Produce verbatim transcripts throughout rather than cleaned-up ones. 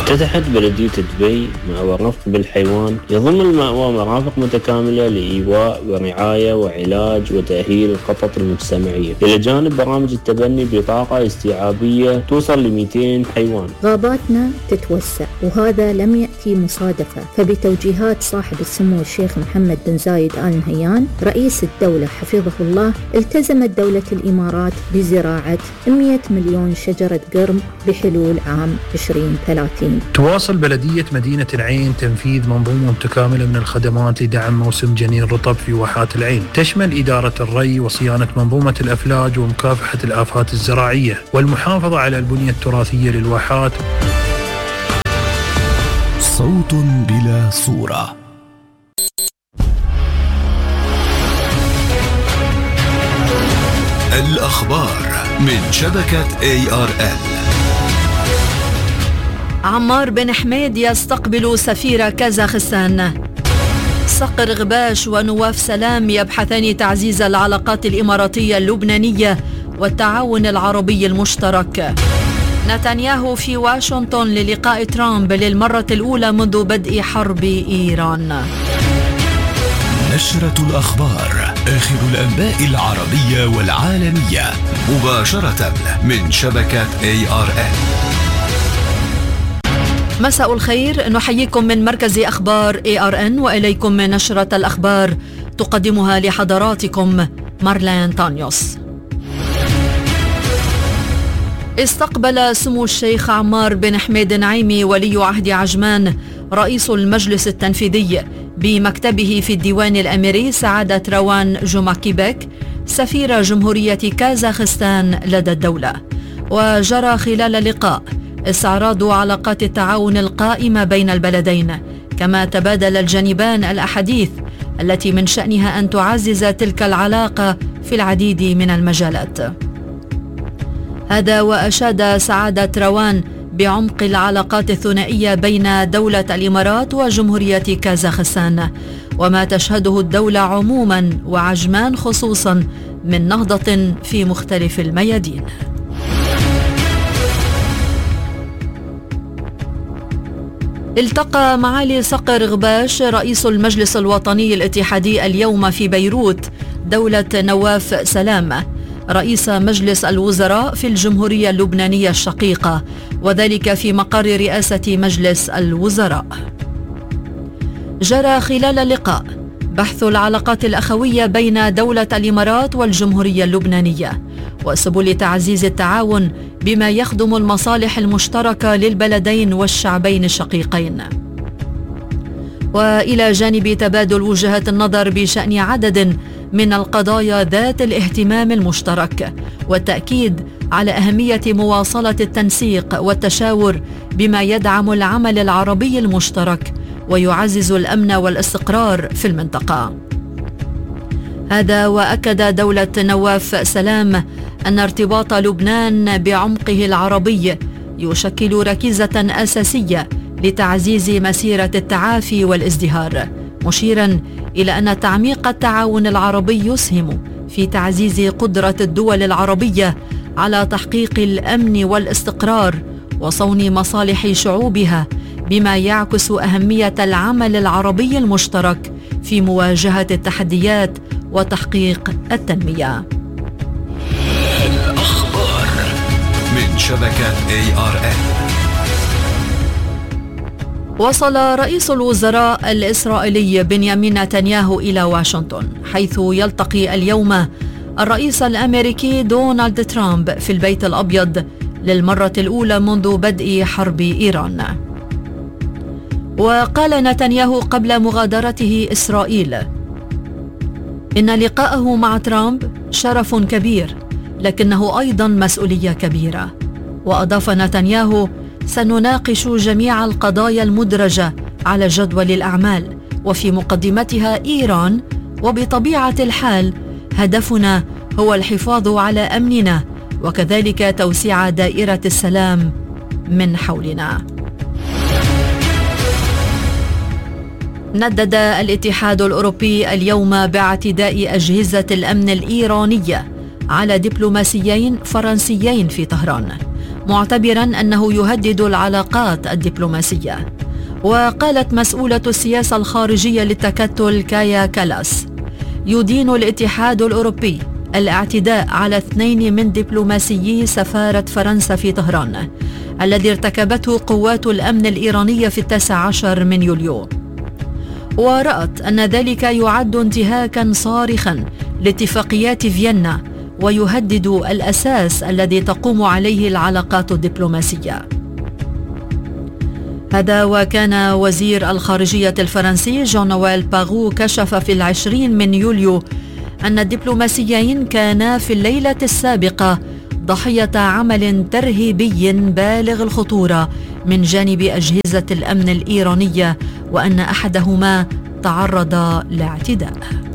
افتتحت بلدية دبي مأوى رفق بالحيوان يضم المأوى مرافق متكاملة لإيواء ورعاية وعلاج وتأهيل القطط المجتمعية، إلى جانب برامج التبني بطاقة استيعابية توصل ل مئتين حيوان. غاباتنا تتوسع وهذا لم يأتي مصادفة، فبتوجيهات صاحب السمو الشيخ محمد بن زايد آل نهيان رئيس الدولة حفظه الله، التزمت دولة الإمارات بزراعة مئة مليون شجرة قرم بحلول عام عشرين ثلاثين. تواصل بلدية مدينة العين تنفيذ منظومة متكاملة من الخدمات لدعم موسم جنين الرطب في واحات العين، تشمل إدارة الري وصيانة منظومة الأفلاج ومكافحة الآفات الزراعية والمحافظة على البنية التراثية للواحات. صوت بلا صورة. الأخبار من شبكة إيه آر إل. عمار بن حميد يستقبل سفير كازاخستان. صقر غباش ونواف سلام يبحثان تعزيز العلاقات الإماراتية اللبنانية والتعاون العربي المشترك. نتنياهو في واشنطن للقاء ترامب للمرة الأولى منذ بدء حرب إيران. نشرة الأخبار، آخر الأنباء العربية والعالمية مباشرة من شبكة إيه آر إل. مساء الخير، نحييكم من مركز أخبار إيه آر إن وإليكم من نشرة الأخبار تقدمها لحضراتكم مارلين تانيوس. استقبل سمو الشيخ عمار بن حميد نعيمي ولي عهد عجمان رئيس المجلس التنفيذي بمكتبه في الديوان الأميري سعادة روان جوماكيبك سفير جمهورية كازاخستان لدى الدولة. وجرى خلال اللقاء استعراض علاقات التعاون القائمة بين البلدين، كما تبادل الجانبان الأحاديث التي من شأنها أن تعزز تلك العلاقة في العديد من المجالات. هذا وأشاد سعادة روان بعمق العلاقات الثنائية بين دولة الإمارات وجمهورية كازاخستان، وما تشهده الدولة عموما وعجمان خصوصا من نهضة في مختلف الميادين. التقى معالي صقر غباش رئيس المجلس الوطني الاتحادي اليوم في بيروت دولة نواف سلام رئيس مجلس الوزراء في الجمهورية اللبنانية الشقيقة، وذلك في مقر رئاسة مجلس الوزراء. جرى خلال اللقاء بحث العلاقات الأخوية بين دولة الإمارات والجمهورية اللبنانية وسبل تعزيز التعاون بما يخدم المصالح المشتركة للبلدين والشعبين الشقيقين. وإلى جانب تبادل وجهات النظر بشأن عدد من القضايا ذات الاهتمام المشترك والتأكيد على أهمية مواصلة التنسيق والتشاور بما يدعم العمل العربي المشترك ويعزز الأمن والاستقرار في المنطقة. هذا وأكد دولة نواف سلام أن ارتباط لبنان بعمقه العربي يشكل ركيزة أساسية لتعزيز مسيرة التعافي والازدهار، مشيرا إلى أن تعميق التعاون العربي يسهم في تعزيز قدرة الدول العربية على تحقيق الأمن والاستقرار وصون مصالح شعوبها، بما يعكس أهمية العمل العربي المشترك في مواجهة التحديات وتحقيق التنمية. الأخبار من شبكة إيه آر إل. وصل رئيس الوزراء الإسرائيلي بنيامين نتنياهو إلى واشنطن، حيث يلتقي اليوم الرئيس الأمريكي دونالد ترامب في البيت الأبيض للمرة الأولى منذ بدء حرب إيران. وقال نتنياهو قبل مغادرته إسرائيل إن لقاءه مع ترامب شرف كبير، لكنه أيضا مسؤولية كبيرة. وأضاف نتنياهو: سنناقش جميع القضايا المدرجة على جدول الأعمال وفي مقدمتها إيران، وبطبيعة الحال هدفنا هو الحفاظ على أمننا وكذلك توسيع دائرة السلام من حولنا. ندد الاتحاد الأوروبي اليوم باعتداء أجهزة الأمن الإيرانية على دبلوماسيين فرنسيين في طهران، معتبرا أنه يهدد العلاقات الدبلوماسية. وقالت مسؤولة السياسة الخارجية للتكتل كايا كالاس: يدين الاتحاد الأوروبي الاعتداء على اثنين من دبلوماسيي سفارة فرنسا في طهران الذي ارتكبته قوات الأمن الإيرانية في التاسع عشر من يوليو، ورأت أن ذلك يعد انتهاكا صارخا لاتفاقيات فيينا ويهدد الأساس الذي تقوم عليه العلاقات الدبلوماسية. هذا وكان وزير الخارجية الفرنسي جون نويل باغو كشف في العشرين من يوليو أن الدبلوماسيين كانا في الليلة السابقة ضحية عمل ترهيبي بالغ الخطورة من جانب أجهزة الأمن الإيرانية، وأن أحدهما تعرض لاعتداء.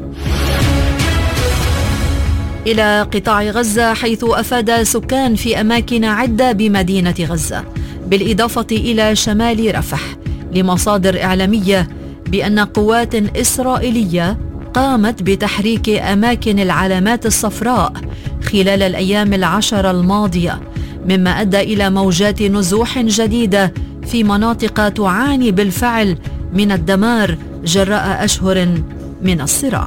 إلى قطاع غزة، حيث أفاد سكان في أماكن عدة بمدينة غزة بالإضافة إلى شمال رفح لمصادر إعلامية بأن قوات إسرائيلية قامت بتحريك أماكن العلامات الصفراء خلال الأيام العشر الماضية، مما أدى إلى موجات نزوح جديدة في مناطق تعاني بالفعل من الدمار جراء أشهر من الصراع.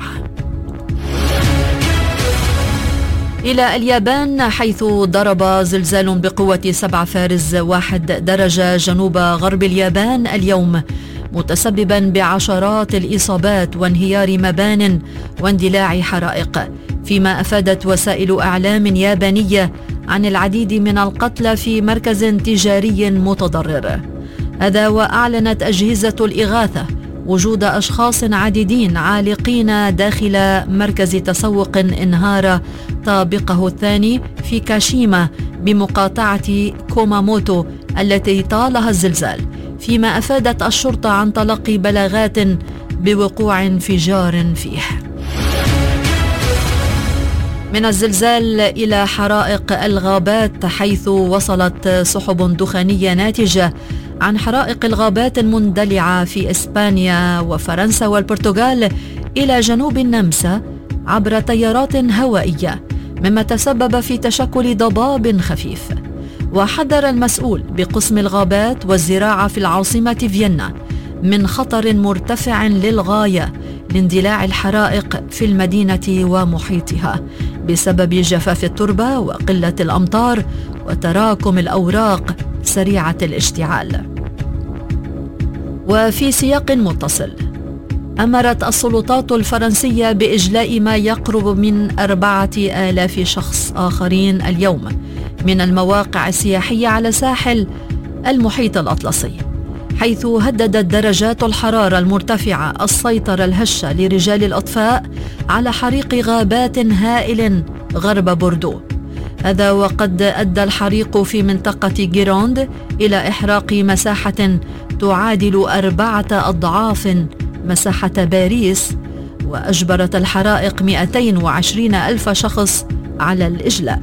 إلى اليابان، حيث ضرب زلزال بقوة سبعة فارز واحد درجة جنوب غرب اليابان اليوم، متسببا بعشرات الإصابات وانهيار مبان واندلاع حرائق، فيما أفادت وسائل إعلام يابانية عن العديد من القتلى في مركز تجاري متضرر. هذا وأعلنت أجهزة الإغاثة وجود أشخاص عديدين عالقين داخل مركز تسوق انهار طابقه الثاني في كاشيما بمقاطعة كوماموتو التي طالها الزلزال، فيما أفادت الشرطة عن تلقي بلاغات بوقوع انفجار فيه. من الزلزال إلى حرائق الغابات، حيث وصلت سحب دخانية ناتجة عن حرائق الغابات المندلعة في إسبانيا وفرنسا والبرتغال إلى جنوب النمسا عبر تيارات هوائية، مما تسبب في تشكل ضباب خفيف. وحذر المسؤول بقسم الغابات والزراعة في العاصمة فيينا من خطر مرتفع للغاية لاندلاع الحرائق في المدينة ومحيطها بسبب جفاف التربة وقلة الأمطار وتراكم الأوراق سريعة الاشتعال. وفي سياق متصل، أمرت السلطات الفرنسية بإجلاء ما يقرب من أربعة آلاف شخص آخرين اليوم من المواقع السياحية على ساحل المحيط الأطلسي، حيث هددت درجات الحرارة المرتفعة السيطرة الهشة لرجال الأطفاء على حريق غابات هائل غرب بوردو. هذا وقد أدى الحريق في منطقة جيروند إلى إحراق مساحة تعادل أربعة أضعاف مساحة باريس، وأجبرت الحرائق مئتين وعشرين ألف شخص على الإجلاء.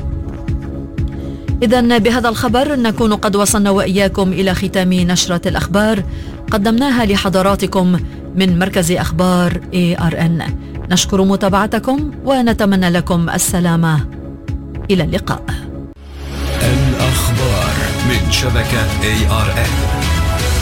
إذن بهذا الخبر نكون قد وصلنا وإياكم إلى ختام نشرة الأخبار قدمناها لحضراتكم من مركز أخبار إيه آر إن. نشكر متابعتكم ونتمنى لكم السلامة. إلى اللقاء. الأخبار من شبكة إيه آر إن.